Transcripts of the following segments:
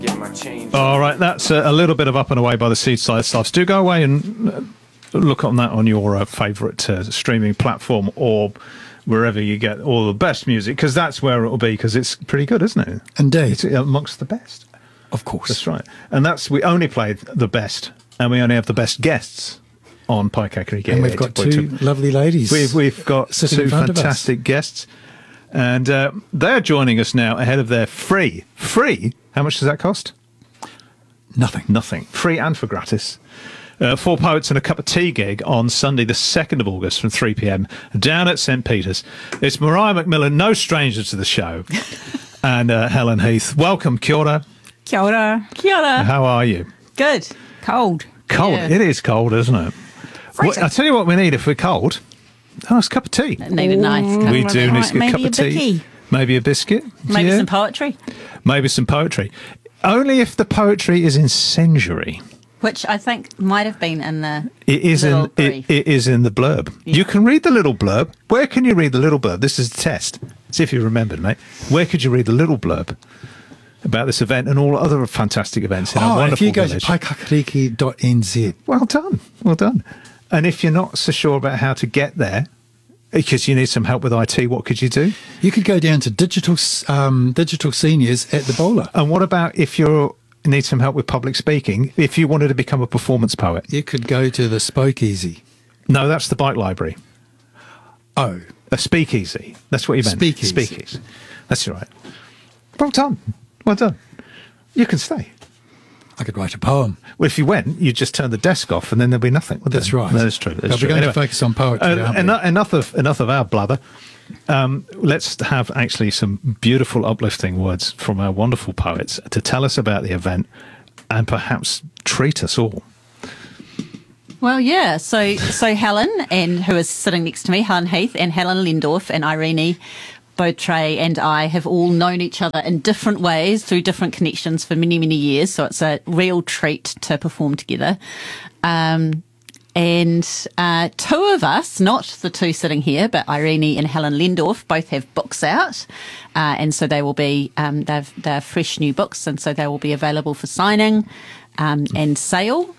All right, that's a little bit of Up and Away by the Seaside Stuffs. Do go away and look on that on your favourite streaming platform or wherever you get all the best music, because that's where it'll be, because it's pretty good, isn't it? Indeed. It's amongst the best. Of course. That's right. And we only played the best, and we only have the best guests on Paikakariki. And we've got two lovely ladies. We've got two fantastic guests, and they're joining us now ahead of their free. How much does that cost? Nothing. Free and for gratis. 4 Poets and a Cup of Tea gig on Sunday the 2nd of August from 3 p.m. down at St. Peter's. It's Mariah McMillan, no stranger to the show, and Helen Heath. Welcome, kia ora. Kia ora. Kia ora. How are you? Good. Cold. Cold. Yeah. It is cold, isn't it? I'll tell you what we need if we're cold. Oh, it's a cup of tea. Need a nice cup. We do need a cup of tea. Maybe Maybe a biscuit. Maybe some poetry. Maybe some poetry. Only if the poetry is incendiary. Which I think might have been in the it is in the blurb. Yeah. You can read the little blurb. Where can you read the little blurb? This is a test. See if you remembered, mate. Where could you read the little blurb about this event and all other fantastic events in our wonderful if you go village? to paikakariki.nz. Well done. And if you're not so sure about how to get there, because you need some help with IT, what could you do? You could go down to digital seniors at the Bowler. And what about if you need some help with public speaking, if you wanted to become a performance poet? You could go to the Spokeasy. No, that's the bike library. Oh. A speakeasy. That's what you meant. Speakeasy. That's right. Well done. You can stay. I could write a poem. Well, if you went, you'd just turn the desk off and then there'd be nothing. That's right. That is true. But we're going to focus on poetry, aren't we? Enough of our blather. Let's have actually some beautiful, uplifting words from our wonderful poets to tell us about the event and perhaps treat us all. Well, yeah. So Helen, and who is sitting next to me, Helen Heath, and Helen Lindorf, and Irene Beautreys and I have all known each other in different ways through different connections for many, many years. So it's a real treat to perform together. And two of us, not the two sitting here, but Irene and Helen Lindorf, both have books out. And so they will be, they're fresh new books. And so they will be available for signing and sale.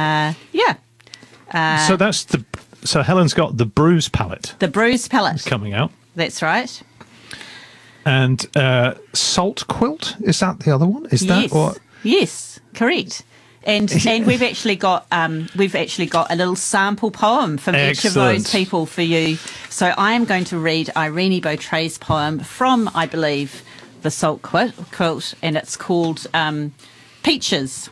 So Helen's got The Bruise Palette. The Bruise Palette. Coming out. That's right. And Salt Quilt, is that the other one? Yes, correct. And we've actually got a little sample poem from each of those people for you. So I am going to read Irene Beautreys' poem from, I believe, the Salt Quilt, and it's called Peaches.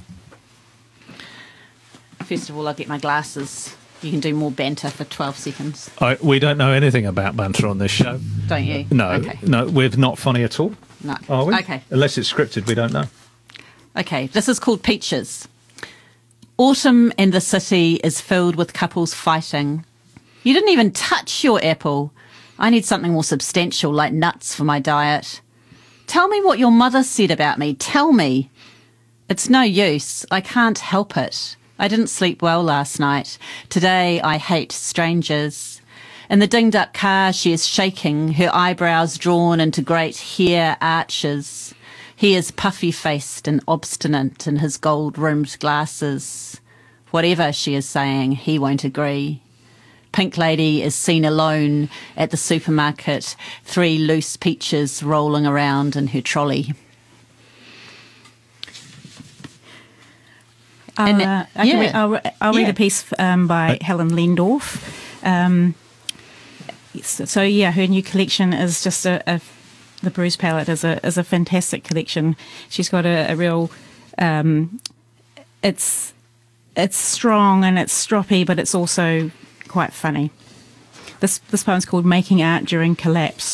First of all, I'll get my glasses. You can do more banter for 12 seconds. We don't know anything about banter on this show. Don't you? No. Okay. No, we're not funny at all. No. Are we? Okay. Unless it's scripted, we don't know. Okay, this is called Peaches. Autumn in the city is filled with couples fighting. You didn't even touch your apple. I need something more substantial, like nuts for my diet. Tell me what your mother said about me. Tell me. It's no use. I can't help it. I didn't sleep well last night. Today I hate strangers. In the dinged-up car, she is shaking, her eyebrows drawn into great hair arches. He is puffy-faced and obstinate in his gold-rimmed glasses. Whatever she is saying, he won't agree. Pink Lady is seen alone at the supermarket, 3 loose peaches rolling around in her trolley. I'll read a piece by Helen Lindorf. Her new collection is just the Bruise Palette is a fantastic collection. She's got a real, it's strong and it's stroppy, but it's also quite funny. This poem's called Making Art During Collapse.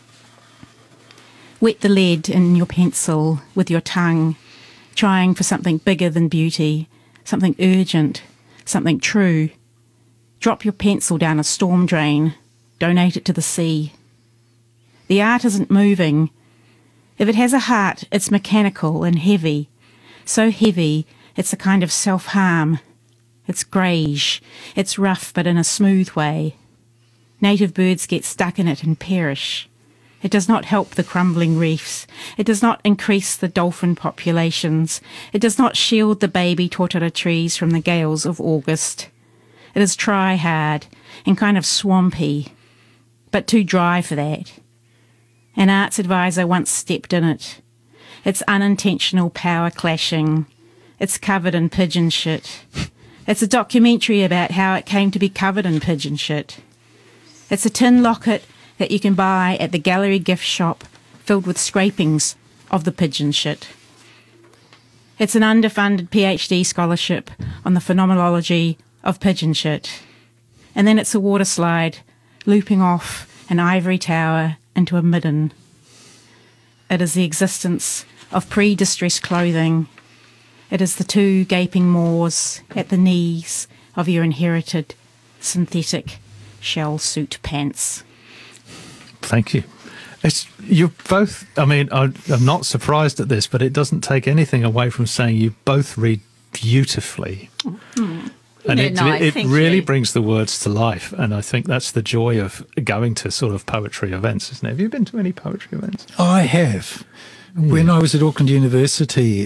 Wet the lead in your pencil with your tongue, trying for something bigger than beauty, something urgent, something true. Drop your pencil down a storm drain, donate it to the sea. The art isn't moving. If it has a heart, it's mechanical and heavy. So heavy, it's a kind of self-harm. It's greige. It's rough, but in a smooth way. Native birds get stuck in it and perish. It does not help the crumbling reefs. It does not increase the dolphin populations. It does not shield the baby totara trees from the gales of August. It is try-hard and kind of swampy, but too dry for that. An arts advisor once stepped in it. It's unintentional power clashing. It's covered in pigeon shit. It's a documentary about how it came to be covered in pigeon shit. It's a tin locket that you can buy at the gallery gift shop filled with scrapings of the pigeon shit. It's an underfunded PhD scholarship on the phenomenology of pigeon shit. And then it's a water slide looping off an ivory tower into a midden. It is the existence of pre-distressed clothing. It is the two gaping maws at the knees of your inherited synthetic shell suit pants. Thank you. You're both, I mean, I'm not surprised at this, but it doesn't take anything away from saying you both read beautifully. And it really brings the words to life. And I think that's the joy of going to sort of poetry events, isn't it? Have you been to any poetry events? I have. When I was at Auckland University,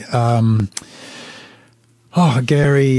Gary,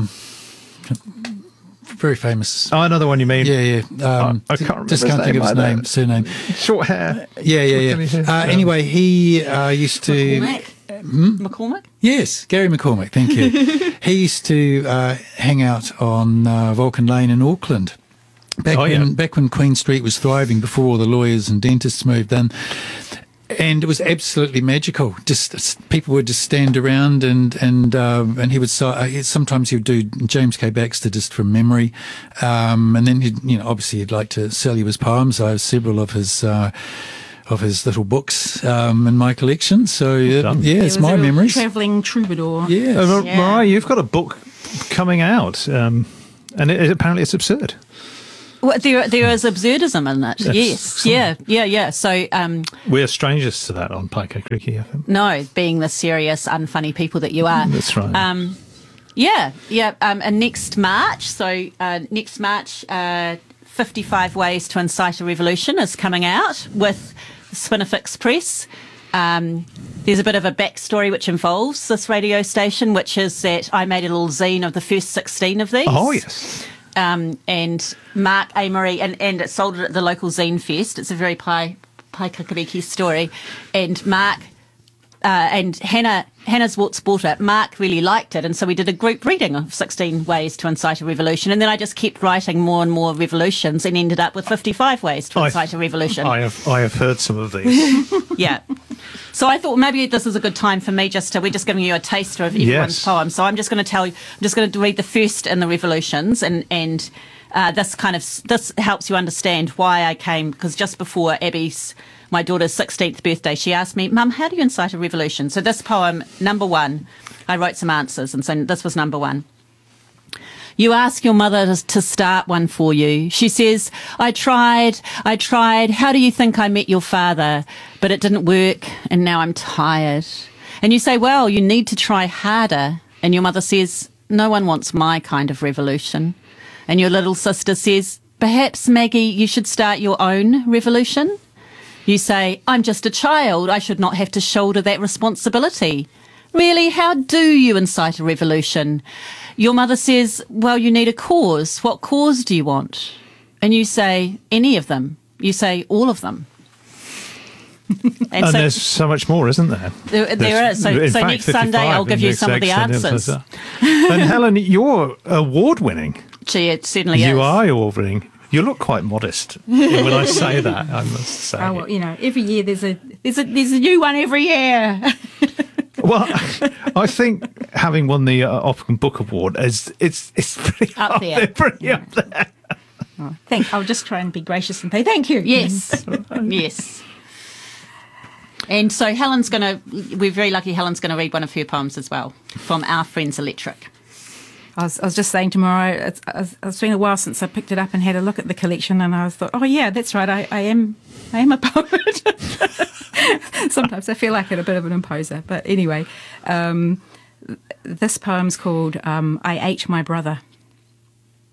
very famous. Oh, another one you mean? Yeah. I can't remember just can't think of his surname. Short hair. Yeah. Anyway, he used to... McCormick? Yes, Gary McCormick, thank you. He used to hang out on Vulcan Lane in Auckland. Back when Queen Street was thriving, before all the lawyers and dentists moved in. And it was absolutely magical. Just people would just stand around, and he would sometimes he would do James K. Baxter just from memory, and then he'd like to sell you his poems. I have several of his little books in my collection. So it's my memories. Travelling troubadour. Yeah. Mariah, you've got a book coming out, and apparently it's absurd. Well, there is absurdism in it. Yes. Yeah. So we're strangers to that on Paika Kriki, I think. No, being the serious, unfunny people that you are. That's right. And next March, 55 Ways to Incite a Revolution is coming out with Spinifex Press. There's a bit of a backstory which involves this radio station, which is that I made a little zine of the first 16 of these. Oh, yes. And Mark Amory, and it sold it at the local Zine Fest. It's a very Paikakariki story. And Mark and Hannah's bought it. Mark really liked it, and so we did a group reading of 16 Ways to Incite a Revolution. And then I just kept writing more and more revolutions and ended up with 55 Ways to Incite a Revolution. I have heard some of these. Yeah. So I thought maybe this is a good time for me we're just giving you a taster of everyone's poem. So I'm just going to read the first in the revolutions, and this helps you understand why I came, because just before my daughter's 16th birthday, she asked me, Mum, how do you incite a revolution? So this poem, number one, I wrote some answers, and so this was number one. You ask your mother to start one for you. She says, I tried. How do you think I met your father? But it didn't work, and now I'm tired. And you say, well, you need to try harder. And your mother says, no one wants my kind of revolution. And your little sister says, perhaps, Maggie, you should start your own revolution. You say, I'm just a child. I should not have to shoulder that responsibility. Really, how do you incite a revolution? Your mother says, well, you need a cause. What cause do you want? And you say, any of them. You say, all of them. And so, there's so much more, isn't there? There is. So next Sunday, I'll give you some of the answers. And Helen, you're award-winning. Gee, it certainly is. You are award-winning. You look quite modest when I say that, I must say. Oh, well, every year there's a new one every year. Well, I think having won the Opcom Book Award it's pretty up there. Pretty up there. Oh, I'll just try and be gracious and say thank you. Yes, yes. And so we're very lucky Helen's going to read one of her poems as well from Our Friends Electric. I was just saying tomorrow, it's been a while since I picked it up and had a look at the collection, and I thought, oh yeah, that's right, I am a poet. Sometimes I feel like a bit of an imposer, but anyway, this poem's called I Ate My Brother.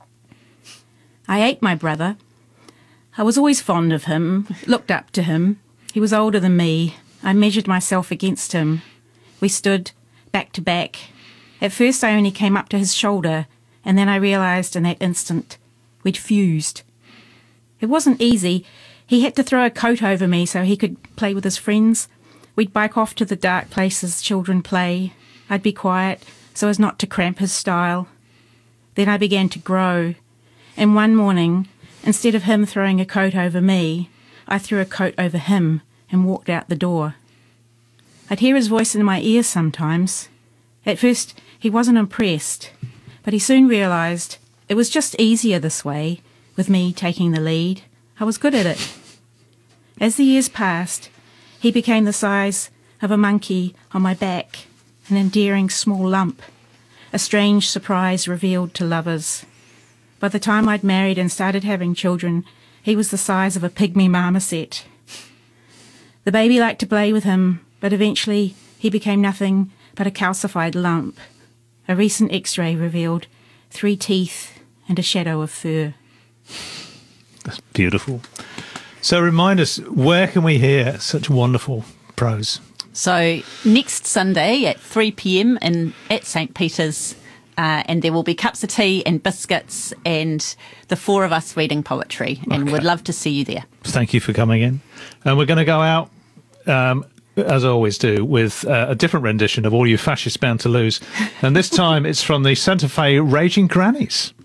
I ate my brother. I was always fond of him, looked up to him, He was older than me. I measured myself against him. We stood back to back. At first I only came up to his shoulder, and then I realised in that instant we'd fused. It wasn't easy. He had to throw a coat over me so he could play with his friends. We'd bike off to the dark places children play. I'd be quiet so as not to cramp his style. Then I began to grow, and one morning, instead of him throwing a coat over me, I threw a coat over him and walked out the door. I'd hear his voice in my ear sometimes. At first, he wasn't impressed, but he soon realised it was just easier this way, with me taking the lead. I was good at it. As the years passed, he became the size of a monkey on my back, an endearing small lump, a strange surprise revealed to lovers. By the time I'd married and started having children, he was the size of a pygmy marmoset. The baby liked to play with him, but eventually he became nothing but a calcified lump. A recent X-ray revealed 3 teeth and a shadow of fur. That's beautiful. So remind us, where can we hear such wonderful prose? So next Sunday at 3 p.m. at St. Peter's, and there will be cups of tea and biscuits and the 4 of us reading poetry, and we'd love to see you there. Thank you for coming in. And we're going to go out, as I always do, with a different rendition of All You Fascists Bound to Lose. And this time it's from the Santa Fe Raging Grannies.